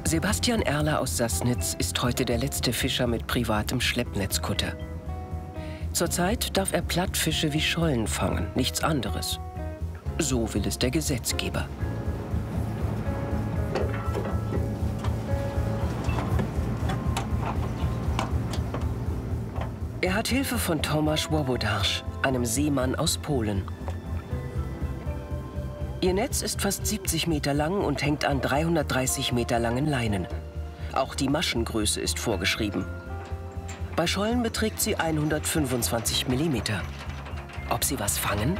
Sebastian Erler aus Sassnitz ist heute der letzte Fischer mit privatem Schleppnetzkutter. Zurzeit darf er Plattfische wie Schollen fangen, nichts anderes. So will es der Gesetzgeber. Er hat Hilfe von Tomasz Łobodarz, einem Seemann aus Polen. Ihr Netz ist fast 70 Meter lang und hängt an 330 Meter langen Leinen. Auch die Maschengröße ist vorgeschrieben. Bei Schollen beträgt sie 125 Millimeter. Ob sie was fangen?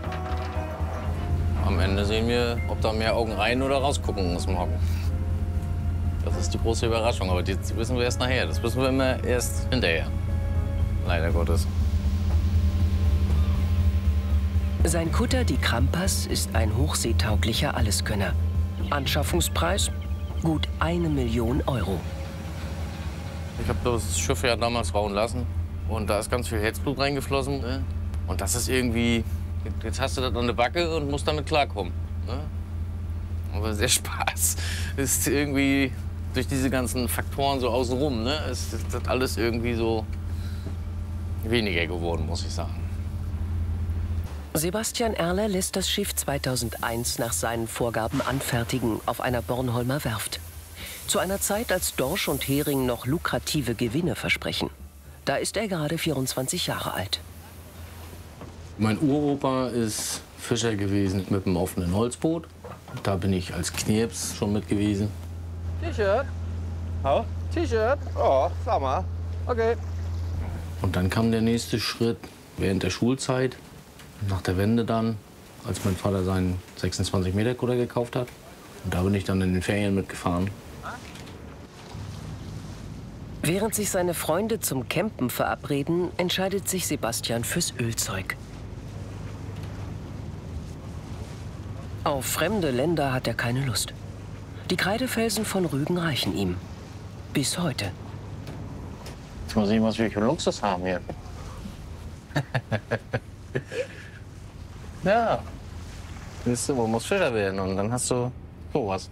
Am Ende sehen wir, ob da mehr Augen rein oder rausgucken muss morgen. Das ist die große Überraschung, aber das wissen wir erst nachher. Das wissen wir immer erst hinterher. Leider Gottes. Sein Kutter, die Krampas, ist ein hochseetauglicher Alleskönner. Anschaffungspreis gut 1 Million Euro. Ich habe das Schiff ja damals bauen lassen und da ist ganz viel Herzblut reingeflossen. Ne? Und das ist irgendwie, jetzt hast du das an der Backe und musst damit klarkommen. Ne? Aber sehr Spaß. Ist irgendwie durch diese ganzen Faktoren so außenrum, ne? Ist das alles irgendwie so weniger geworden, muss ich sagen. Sebastian Erler lässt das Schiff 2001 nach seinen Vorgaben anfertigen auf einer Bornholmer Werft. Zu einer Zeit, als Dorsch und Hering noch lukrative Gewinne versprechen. Da ist er gerade 24 Jahre alt. Mein Uropa ist Fischer gewesen mit einem offenen Holzboot. Da bin ich als Knirps schon mit gewesen. T-Shirt? Oh, T-Shirt? Oh, sag mal. Okay. Und dann kam der nächste Schritt während der Schulzeit, nach der Wende dann, als mein Vater seinen 26-Meter-Kutter gekauft hat. Und da bin ich dann in den Ferien mitgefahren. Während sich seine Freunde zum Campen verabreden, entscheidet sich Sebastian fürs Ölzeug. Auf fremde Länder hat er keine Lust. Die Kreidefelsen von Rügen reichen ihm. Bis heute. Jetzt mal sehen, was wir für Luxus haben hier. Ja. Siehst du, man muss Fischer werden und dann hast du sowas.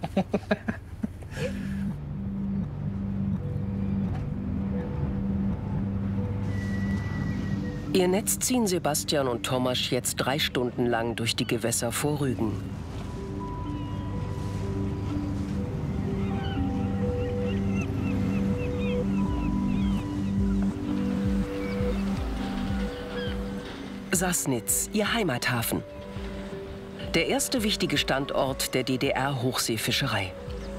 Ihr Netz ziehen Sebastian und Tomasz jetzt 3 Stunden lang durch die Gewässer vor Rügen. Sassnitz, ihr Heimathafen. Der erste wichtige Standort der DDR-Hochseefischerei.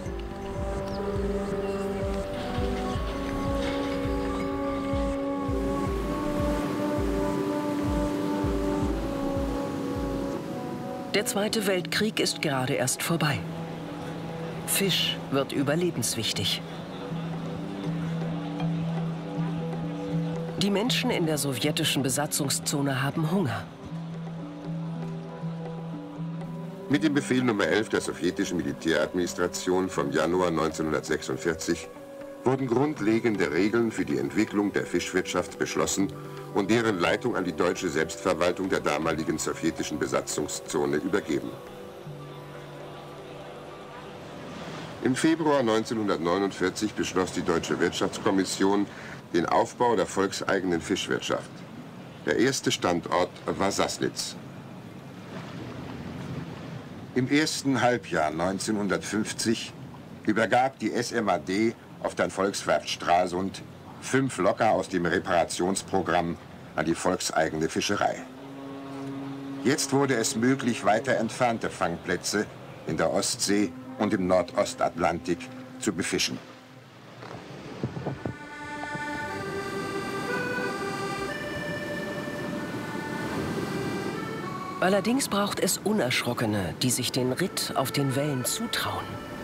Der Zweite Weltkrieg ist gerade erst vorbei. Fisch wird überlebenswichtig. Die Menschen in der sowjetischen Besatzungszone haben Hunger. Mit dem Befehl Nummer 11 der sowjetischen Militäradministration vom Januar 1946 wurden grundlegende Regeln für die Entwicklung der Fischwirtschaft beschlossen und deren Leitung an die deutsche Selbstverwaltung der damaligen sowjetischen Besatzungszone übergeben. Im Februar 1949 beschloss die Deutsche Wirtschaftskommission den Aufbau der volkseigenen Fischwirtschaft. Der erste Standort war Sassnitz. Im ersten Halbjahr 1950 übergab die SMAD auf der Volkswerft Stralsund 5 Locker aus dem Reparationsprogramm an die volkseigene Fischerei. Jetzt wurde es möglich, weiter entfernte Fangplätze in der Ostsee und im Nordostatlantik zu befischen. Allerdings braucht es Unerschrockene, die sich den Ritt auf den Wellen zutrauen.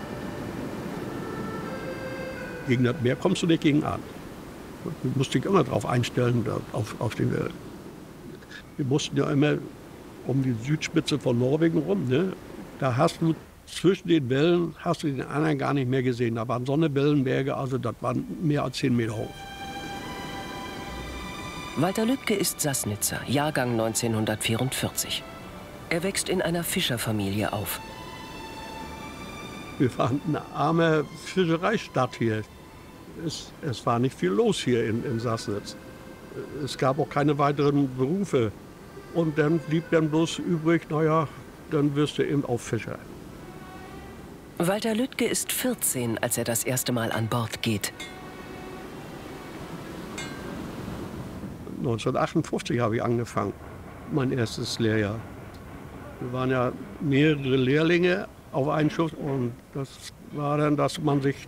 Gegen das Meer kommst du nicht gegen an. Du musst dich immer darauf einstellen, auf den Wellen. Wir mussten ja immer um die Südspitze von Norwegen rum. Ne? Da hast du zwischen den Wellen hast du den anderen gar nicht mehr gesehen. Da waren so eine Wellenberge, also das waren mehr als 10 Meter hoch. Walter Lübcke ist Sassnitzer, Jahrgang 1944. Er wächst in einer Fischerfamilie auf. Wir waren eine arme Fischereistadt hier. Es war nicht viel los hier in Sassnitz. Es gab auch keine weiteren Berufe. Und dann blieb dann bloß übrig, naja, dann wirst du eben auch Fischer. Walter Lüttke ist 14, als er das erste Mal an Bord geht. 1958 habe ich angefangen, mein erstes Lehrjahr. Wir waren ja mehrere Lehrlinge auf einen Schiff und das war dann, dass man sich